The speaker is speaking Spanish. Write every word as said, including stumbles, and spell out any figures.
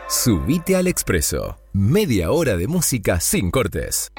Subite al Expreso. Media hora de música sin cortes.